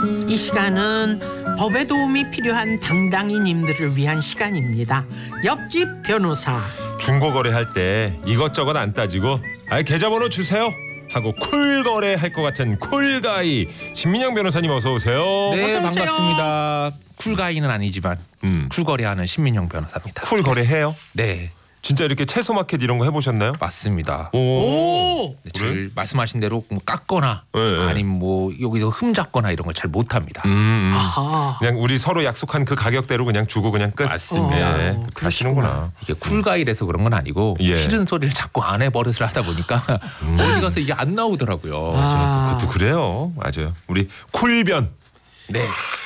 이 시간은 법에 도움이 필요한 당당이님들을 위한 시간입니다. 옆집 변호사. 중고거래할 때 이것저것 안 따지고 계좌번호 주세요 하고 쿨거래 할 것 같은 쿨가이 신민영 변호사님 어서 오세요. 네, 어서 오세요. 반갑습니다. 쿨가이는 아니지만 쿨거래하는 신민영 변호사입니다. 쿨거래 해요? 네, 진짜 이렇게 채소마켓 이런 거 해보셨나요? 맞습니다. 오. 네, 잘 말씀하신 대로 뭐 깎거나 네. 아니면 뭐 여기서 흠잡거나 이런 걸 잘 못합니다. 아하. 그냥 우리 서로 약속한 그 가격대로 그냥 주고 그냥 끝. 맞습니다. 네, 하시는구나. 이게 쿨가이라서 그런 건 아니고 예. 싫은 소리를 자꾸 안 해버릇을 하다 보니까 어디 가서 이게 안 나오더라고요. 그것도 그래요. 맞아요. 우리 쿨변. 네,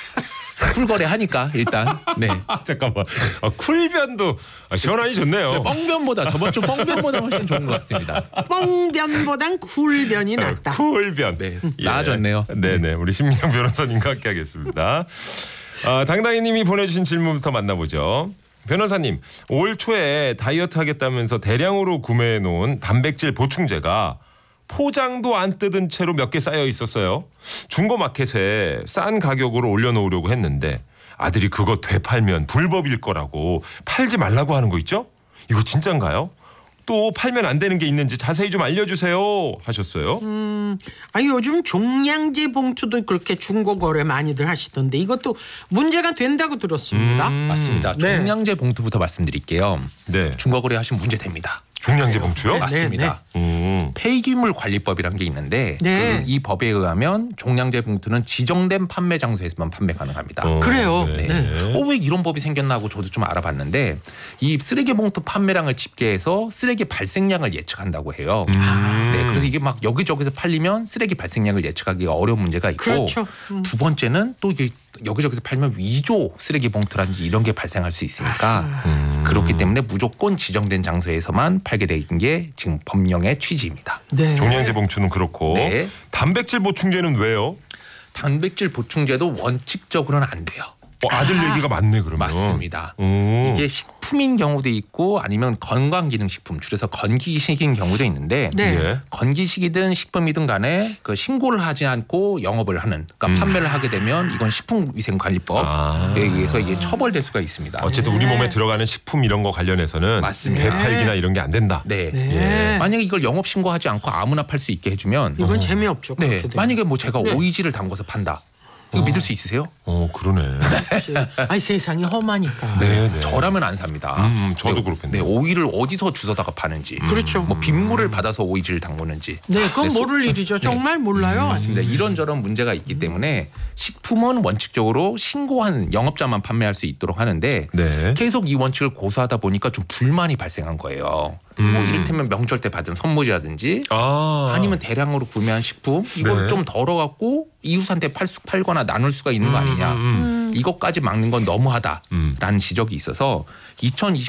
쿨거래 하니까 일단 네. 잠깐만. 쿨변도 시원하니 좋네요. 네, 뻥변보다 저번 주 뻥변보다 훨씬 좋은 것 같습니다. 뻥변보단 쿨변이 낫다. 쿨변. 네, 나아졌네요. 네네. 우리 신민영 변호사님과 함께하겠습니다. 당당이님이 보내주신 질문부터 만나보죠. 변호사님, 올 초에 다이어트 하겠다면서 대량으로 구매해 놓은 단백질 보충제가 포장도 안 뜯은 채로 몇 개 쌓여 있었어요. 중고 마켓에 싼 가격으로 올려놓으려고 했는데 아들이 그거 되팔면 불법일 거라고 팔지 말라고 하는 거 있죠? 이거 진짠가요? 또 팔면 안 되는 게 있는지 자세히 좀 알려주세요 하셨어요. 요즘 종량제 봉투도 그렇게 중고 거래 많이들 하시던데 이것도 문제가 된다고 들었습니다. 맞습니다. 네. 종량제 봉투부터 말씀드릴게요. 네. 중고거래 하시면 문제 됩니다. 종량제 봉투요? 네. 맞습니다. 폐기물 관리법이라는 게 있는데 네. 이 법에 의하면 종량제 봉투는 지정된 판매 장소에서만 판매 가능합니다. 그래요. 네. 네. 왜 이런 법이 생겼나 하고 저도 좀 알아봤는데 이 쓰레기 봉투 판매량을 집계해서 쓰레기 발생량을 예측한다고 해요. 네, 그래서 이게 막 여기저기서 팔리면 쓰레기 발생량을 예측하기가 어려운 문제가 있고 그렇죠. 두 번째는 또 이게 여기저기서 팔면 위조 쓰레기 봉투라든지 이런 게 발생할 수 있으니까 그렇기 때문에 무조건 지정된 장소에서만 팔게 된 게 지금 법령의 취지입니다. 네. 종량제 봉투는 그렇고 네. 단백질 보충제는 왜요? 단백질 보충제도 원칙적으로는 안 돼요. 아들 얘기가 맞네 그러면. 맞습니다. 오. 이게 식품인 경우도 있고 아니면 건강기능식품 줄여서 건기식인 경우도 있는데 네. 예. 건기식이든 식품이든 간에 그 신고를 하지 않고 영업을 하는 그러니까 판매를 하게 되면 이건 식품위생관리법에 의해서 이게 처벌될 수가 있습니다. 어쨌든 우리 몸에 들어가는 식품 이런 거 관련해서는 맞습니다. 되팔기나 이런 게 안 된다. 네. 네. 만약에 이걸 영업 신고하지 않고 아무나 팔 수 있게 해주면 이건 재미없죠. 네. 그렇게 되면. 만약에 뭐 제가 네. 오이지를 담궈서 판다. 이거 믿을 수 있으세요? 그러네. 세상이 험하니까. 네, 네. 저라면 안 삽니다. 저도 네, 그렇겠네요. 네, 오이를 어디서 주워다가 파는지. 그렇죠. 뭐 빗물을 받아서 오이지를 담그는지. 네, 그건 모를 일이죠. 정말 몰라요. 맞습니다. 이런저런 문제가 있기 때문에 식품은 원칙적으로 신고한 영업자만 판매할 수 있도록 하는데 네. 계속 이 원칙을 고수하다 보니까 좀 불만이 발생한 거예요. 뭐 이를테면 명절 때 받은 선물이라든지 아니면 대량으로 구매한 식품 이걸 네. 좀 덜어갖고 이웃한테 팔거나 나눌 수가 있는 거 아니냐. 이것까지 막는 건 너무하다라는 지적이 있어서